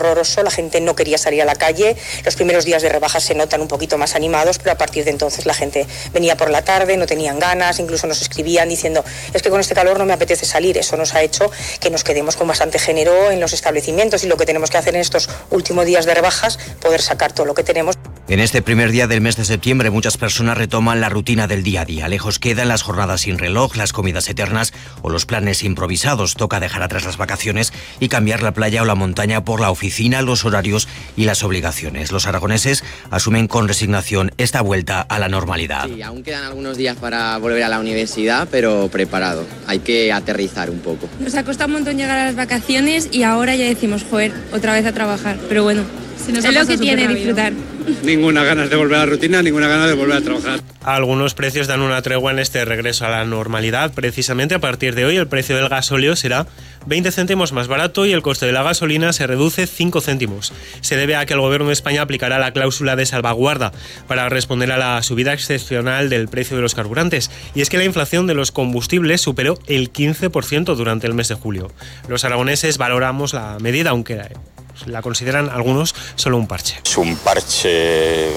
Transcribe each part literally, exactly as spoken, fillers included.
horroroso, la gente no quería salir a la calle. Los primeros días de rebajas se notan un poquito más animados, pero a partir de entonces la gente venía por la tarde, no tenían ganas, incluso nos escribían diciendo, es que con este calor no me apetece salir. Eso nos ha hecho que nos quedemos con bastante género en los establecimientos, y lo que tenemos que hacer en estos últimos días de rebajas, poder sacar todo lo que tenemos. En este primer día del mes de septiembre, muchas personas retoman la rutina del día a día. Lejos quedan las jornadas sin reloj, las comidas eternas o los planes improvisados. Toca dejar atrás las vacaciones y cambiar la playa o la montaña por la oficina, los horarios y las obligaciones. Los aragoneses asumen con resignación esta vuelta a la normalidad. Sí, aún quedan algunos días para volver a la universidad, pero preparado. Hay que aterrizar un poco. Nos ha costado un montón llegar a las vacaciones y ahora ya decimos, joder, otra vez a trabajar. Pero bueno, es lo que tiene disfrutar. Ninguna ganas de volver a la rutina, ninguna ganas de volver a trabajar. Algunos precios dan una tregua en este regreso a la normalidad. Precisamente a partir de hoy el precio del gasóleo será veinte céntimos más barato y el coste de la gasolina se reduce cinco céntimos. Se debe a que el Gobierno de España aplicará la cláusula de salvaguarda para responder a la subida excepcional del precio de los carburantes. Y es que la inflación de los combustibles superó el quince por ciento durante el mes de julio. Los aragoneses valoramos la medida, aunque la consideran algunos solo un parche. Es un parche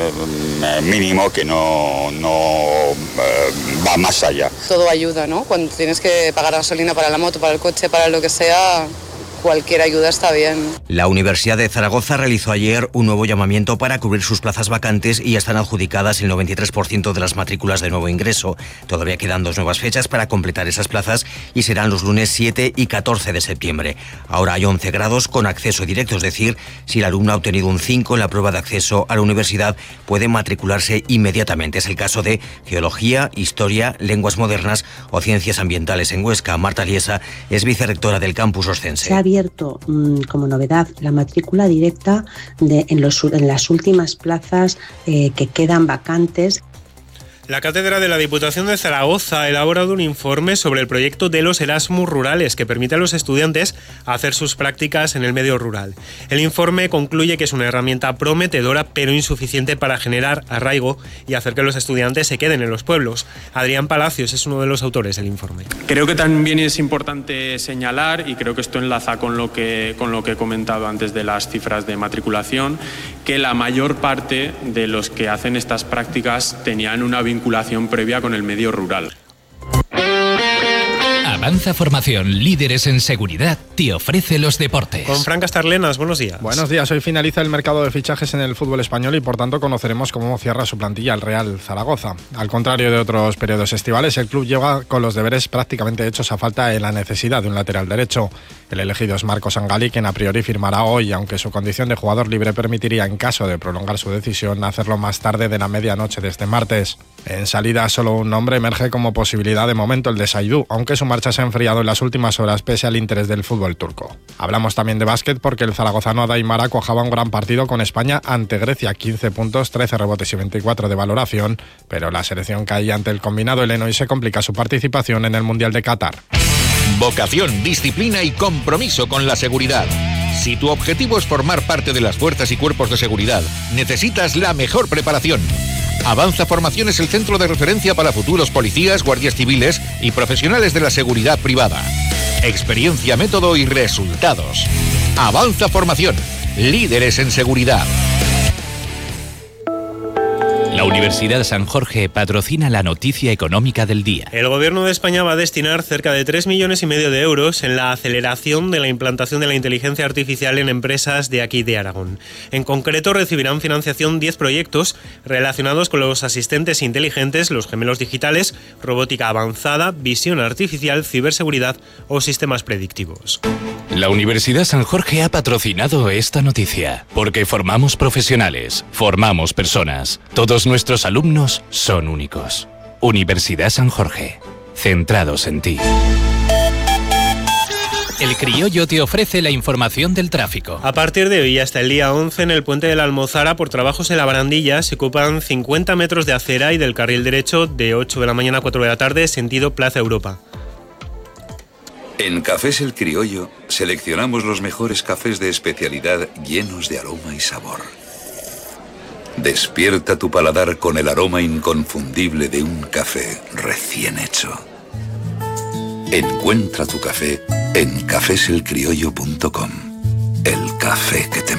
mínimo que no, no va más allá. Todo ayuda, ¿no? Cuando tienes que pagar gasolina para la moto, para el coche, para lo que sea, cualquier ayuda está bien. La Universidad de Zaragoza realizó ayer un nuevo llamamiento para cubrir sus plazas vacantes y ya están adjudicadas el noventa y tres por ciento de las matrículas de nuevo ingreso. Todavía quedan dos nuevas fechas para completar esas plazas y serán los lunes siete y catorce de septiembre. Ahora hay once grados con acceso directo, es decir, si el alumno ha obtenido un cinco en la prueba de acceso a la universidad, puede matricularse inmediatamente. Es el caso de Geología, Historia, Lenguas Modernas o Ciencias Ambientales en Huesca. Marta Liesa es vicerrectora del campus oscense. Abierto mmm, como novedad la matrícula directa de, en, los, en las últimas plazas eh, que quedan vacantes. La Cátedra de la Diputación de Zaragoza ha elaborado un informe sobre el proyecto de los Erasmus rurales que permite a los estudiantes hacer sus prácticas en el medio rural. El informe concluye que es una herramienta prometedora pero insuficiente para generar arraigo y hacer que los estudiantes se queden en los pueblos. Adrián Palacios es uno de los autores del informe. Creo que también es importante señalar, y creo que esto enlaza con lo que, con lo que he comentado antes de las cifras de matriculación, que la mayor parte de los que hacen estas prácticas tenían una vinculación vinculación previa con el medio rural. Avanza Formación, líderes en seguridad, te ofrece los deportes. Con Fran Castarlenas, buenos días. Buenos días, hoy finaliza el mercado de fichajes en el fútbol español y por tanto conoceremos cómo cierra su plantilla el Real Zaragoza. Al contrario de otros periodos estivales, el club llega con los deberes prácticamente hechos a falta de la necesidad de un lateral derecho. El elegido es Marcos Angali, quien a priori firmará hoy, aunque su condición de jugador libre permitiría, en caso de prolongar su decisión, hacerlo más tarde de la medianoche de este martes. En salida, solo un nombre emerge como posibilidad de momento, el de Saidú, aunque su marcha se ha enfriado en las últimas horas pese al interés del fútbol turco. Hablamos también de básquet porque el zaragozano Adaimara cuajaba un gran partido con España ante Grecia, quince puntos, trece rebotes y veinticuatro de valoración, pero la selección caía ante el combinado heleno y se complica su participación en el Mundial de Qatar. Vocación, disciplina y compromiso con la seguridad. Si tu objetivo es formar parte de las fuerzas y cuerpos de seguridad, necesitas la mejor preparación. Avanza Formación es el centro de referencia para futuros policías, guardias civiles y profesionales de la seguridad privada. Experiencia, método y resultados. Avanza Formación, líderes en seguridad. La Universidad San Jorge patrocina la noticia económica del día. El Gobierno de España va a destinar cerca de tres millones y medio de euros en la aceleración de la implantación de la inteligencia artificial en empresas de aquí de Aragón. En concreto, recibirán financiación diez proyectos relacionados con los asistentes inteligentes, los gemelos digitales, robótica avanzada, visión artificial, ciberseguridad o sistemas predictivos. La Universidad San Jorge ha patrocinado esta noticia porque formamos profesionales, formamos personas. Todos nuestros alumnos son únicos. Universidad San Jorge, centrados en ti. El Criollo te ofrece la información del tráfico. A partir de hoy hasta el día once en el puente de la Almozara por trabajos en la barandilla se ocupan cincuenta metros de acera y del carril derecho de ocho de la mañana a cuatro de la tarde sentido Plaza Europa. En Cafés El Criollo seleccionamos los mejores cafés de especialidad llenos de aroma y sabor. Despierta tu paladar con el aroma inconfundible de un café recién hecho. Encuentra tu café en cafés el criollo punto com. El café que te